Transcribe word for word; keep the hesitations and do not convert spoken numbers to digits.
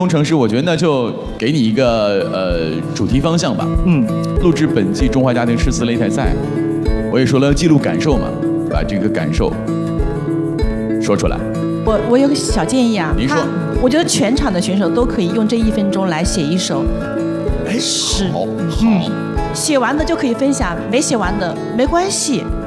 工程师，我觉得呢就给你一个呃主题方向吧。 嗯， 录制本季中华家庭诗词擂台赛，我也说了记录感受嘛，把这个感受说出来。 我我有个小建议啊， 您说， 我觉得全场的选手都可以用这一分钟来写一首诗， 好，好， 写完的就可以分享，没写完的没关系。